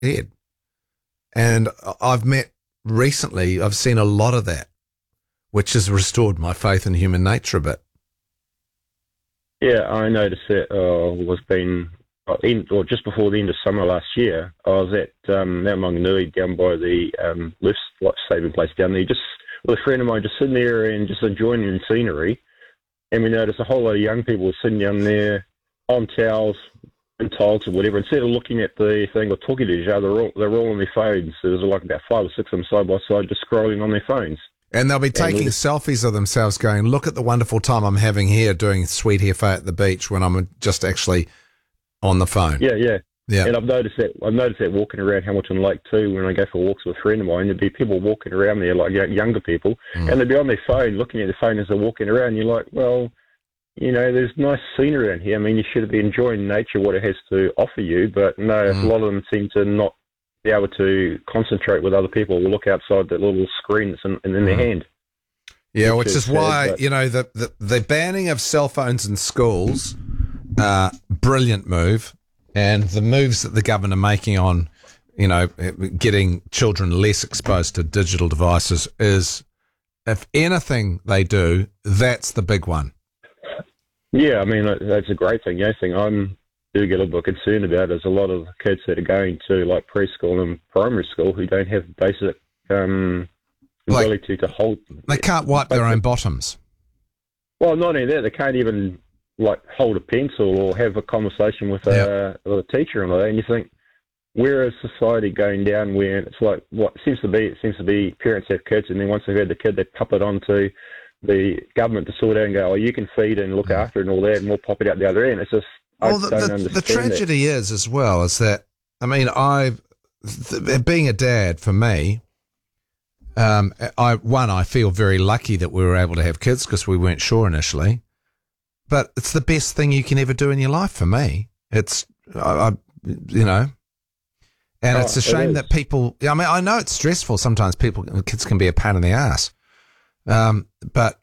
head. And I've seen a lot of that, which has restored my faith in human nature a bit. Yeah, I noticed it just before the end of summer last year. I was at Mount Maunganui down by the life-saving place down there, just with a friend of mine, just sitting there and just enjoying the scenery. And we noticed a whole lot of young people sitting down there on towels and tiles or whatever. Instead of looking at the thing or talking to each other, they're all on their phones. There's like about 5 or 6 of them side by side just scrolling on their phones. And they'll be taking selfies of themselves going, look at the wonderful time I'm having here doing sweet hefe at the beach when I'm just actually on the phone. Yeah. And I've noticed that walking around Hamilton Lake too, when I go for walks with a friend of mine, there'd be people walking around there, like younger people, and they'd be on their phone, looking at their phone as they're walking around. You're like, well, there's nice scenery around here. I mean, you should be enjoying nature, what it has to offer you, but no, a lot of them seem to not be able to concentrate with other people or look outside that little screen that's in their hand. Yeah, which is why, the banning of cell phones in schools, brilliant move, and the moves that the government are making on, getting children less exposed to digital devices is, if anything they do, that's the big one. Yeah, I mean, that's a great thing. The only thing I do get a little bit concerned about is a lot of kids that are going to like preschool and primary school who don't have basic ability to hold. They can't wipe their own bottoms. Well, not only that, they can't even like hold a pencil or have a conversation with a teacher and all that. And you think, where is society going down? Where it's like what seems to be parents have kids, and then once they've had the kid, they pop it onto the government to sort out and go, oh, you can feed and look after it and all that, and we'll pop it out the other end. It's just the tragedy is as well is that, I mean, being a dad for me, I feel very lucky that we were able to have kids because we weren't sure initially, but it's the best thing you can ever do in your life for me. It's, and it's a shame that people, I mean, I know it's stressful. Sometimes kids can be a pain in the ass. But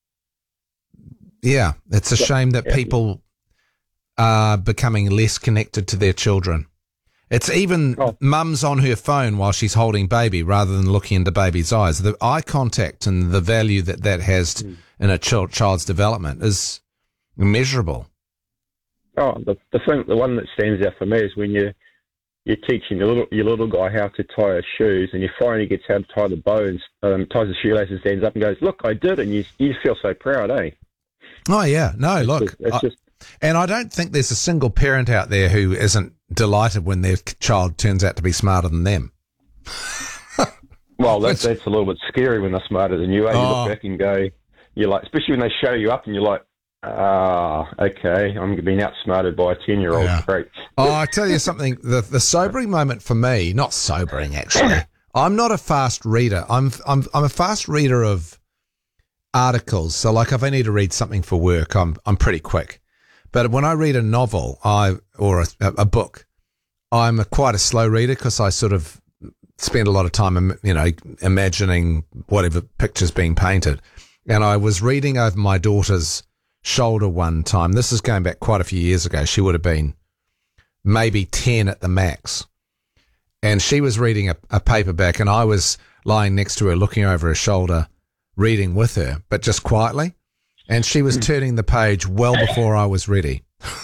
yeah, it's a shame that people are becoming less connected to their children. It's even mum's on her phone while she's holding baby rather than looking into baby's eyes. The eye contact and the value that has in a child's development is immeasurable. Oh, the one that stands out for me is when you're teaching your little guy how to tie his shoes, and he finally gets how to tie the bow and ties the shoelaces, stands up and goes, "Look, I did," and you feel so proud, eh? Oh yeah, no, look, and I don't think there's a single parent out there who isn't delighted when their child turns out to be smarter than them. Well, that's a little bit scary when they're smarter than you. Eh? You look back and go, you're like, especially when they show you up and you're like, okay, I'm being outsmarted by a 10-year-old. Yeah. Great. Oh, I tell you something, the sobering moment for me, not sobering actually, I'm not a fast reader. I'm a fast reader of articles. So like if I need to read something for work, I'm pretty quick. But when I read a novel or a book, I'm quite a slow reader because I sort of spend a lot of time, imagining whatever picture's being painted. And I was reading over my daughter's shoulder one time. This is going back quite a few years ago. She would have been maybe 10 at the max. And she was reading a paperback, and I was lying next to her looking over her shoulder, reading with her, but just quietly. And she was turning the page well before I was ready.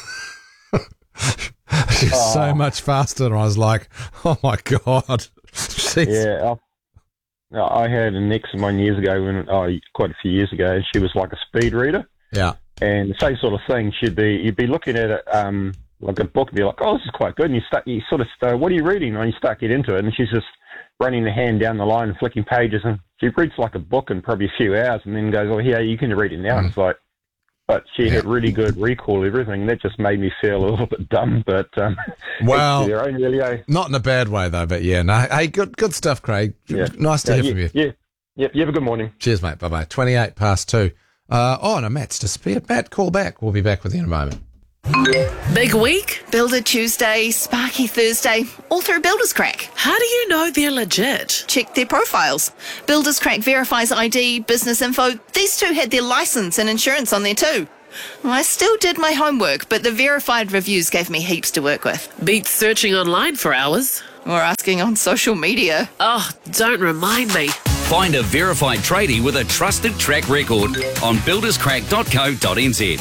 She's so much faster. And I was like, oh my God. Yeah. I had an ex of mine years ago, quite a few years ago, and she was like a speed reader. Yeah. And the same sort of thing, you'd be looking at it like a book and be like, oh, this is quite good. And you sort of start, what are you reading? And you start getting into it, and she's just running the hand down the line and flicking pages, and she reads like a book in probably a few hours, and then goes, oh, yeah, you can read it now. And it's like, but she had really good recall of everything. That just made me feel a little bit dumb, but well, their own, really, not in a bad way though. But yeah, no, hey, good stuff, Craig. Yeah. Nice to hear from you. Yeah, you have a good morning. Cheers, mate. Bye 2:28. No, Matt's disappeared. Matt, call back. We'll be back with you in a moment. Big week? Builder Tuesday, Sparky Thursday, all through Builders Crack. How do you know they're legit? Check their profiles. Builders Crack verifies ID, business info. These two had their license and insurance on there too. I still did my homework, but the verified reviews gave me heaps to work with. Beats searching online for hours. or asking on social media. Oh, don't remind me. Find a verified tradie with a trusted track record on builderscrack.co.nz.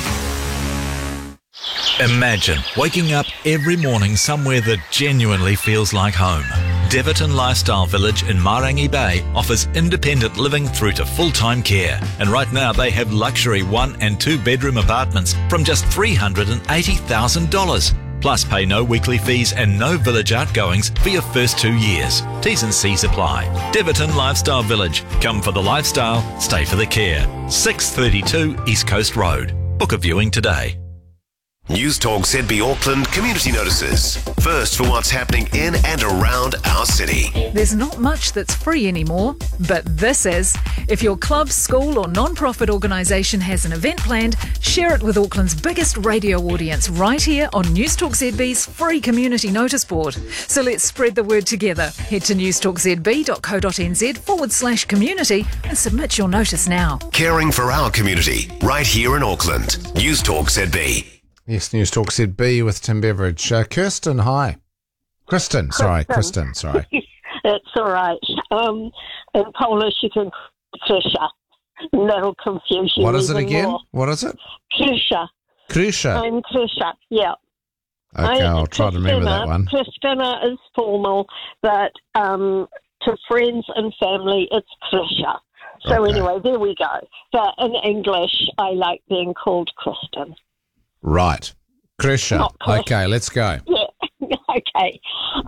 Imagine waking up every morning somewhere that genuinely feels like home. Deverton Lifestyle Village in Marangi Bay offers independent living through to full-time care. And right now they have luxury 1 and 2 bedroom apartments from just $380,000. Plus pay no weekly fees and no village outgoings for your first 2 years. T's and C's apply. Deverton Lifestyle Village. Come for the lifestyle, stay for the care. 632 East Coast Road. Book a viewing today. News Talk ZB Auckland community notices. First for what's happening in and around our city. There's not much that's free anymore, but this is. If your club, school or non-profit organisation has an event planned, share it with Auckland's biggest radio audience right here on News Talk ZB's free community notice board. So let's spread the word together. Head to newstalkzb.co.nz/community and submit your notice now. Caring for our community right here in Auckland. News Talk ZB. Yes, News Talk ZB with Tim Beveridge. Kirsten, hi. Kristen, sorry. It's all right. In Polish, you can Krysza. That'll confuse you. What is it even again? more. What is it? Krysza. Krysza. I'm Krysza, yeah. Okay, I'll try to remember that one. Kristina is formal, but to friends and family, it's Krysza. So Okay. anyway, there we go. But in English, I like being called Kristen. Right. Krysza. Not Chris. Okay, let's go. Yeah, okay.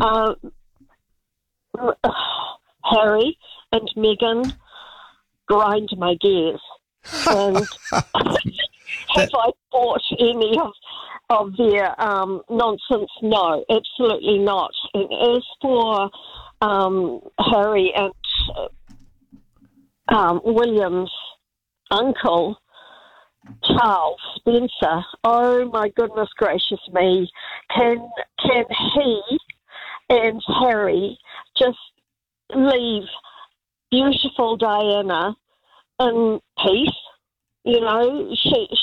Harry and Meghan grind my gears. And have I bought any of their nonsense? No, absolutely not. And as for Harry and William's uncle, Charles Spencer, oh my goodness gracious me, can he and Harry just leave beautiful Diana in peace? You know,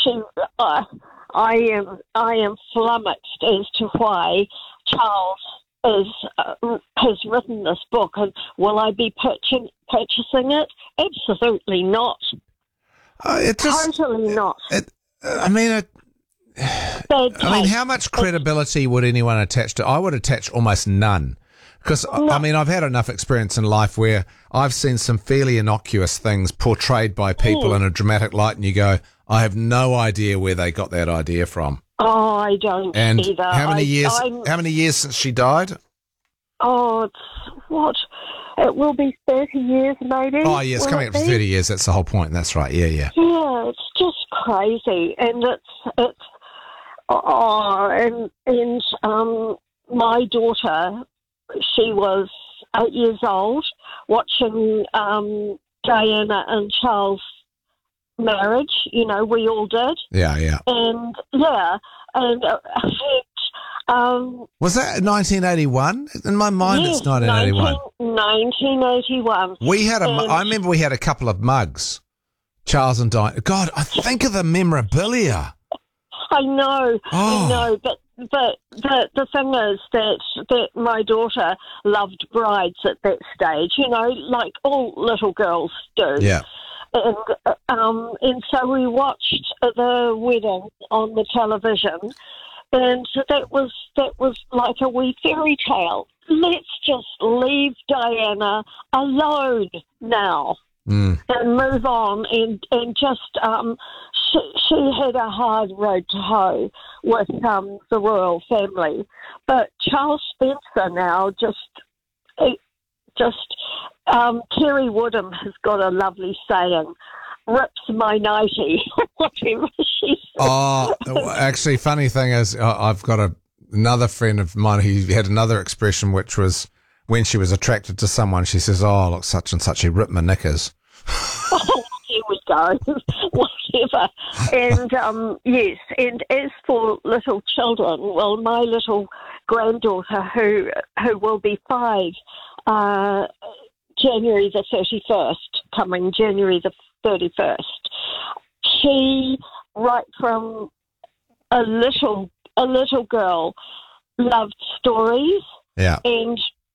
I am flummoxed as to why Charles has written this book, and will I be purchasing it? Absolutely not. Totally not. I mean, how much credibility would anyone attach to? I would attach almost none. Because, I mean, I've had enough experience in life where I've seen some fairly innocuous things portrayed by people in a dramatic light, and you go, I have no idea where they got that idea from. Oh, I don't and either. How many years since she died? Oh, it will be 30 years maybe. Oh, yeah, it's coming up to 30 years. That's the whole point. That's right. Yeah. Yeah, it's just crazy. And my daughter, she was 8 years old, watching Diana and Charles' marriage. You know, we all did. Yeah. And was that 1981? In my mind, yes, it's 1981. 1981. I remember we had a couple of mugs, Charles and Diana. God, I think of the memorabilia. I know, but the thing is that my daughter loved brides at that stage, you know, like all little girls do. Yeah. And so we watched the wedding on the television, and that was like a wee fairy tale. Let's just leave Diana alone now. And move on, and just she had a hard road to hoe with the royal family, but Charles Spencer now Kerry Woodham has got a lovely saying: "Rips my nightie," whatever she said. Oh, actually, funny thing is, I've got another friend of mine who had another expression, which was when she was attracted to someone, she says, "Oh, look, such and such, he ripped my knickers." Oh, here we go. Whatever. And yes, and as for little children, well, my little granddaughter, who will be 5, January the 31st, coming January the 31st, she, right from a little girl, loved stories. Yeah. And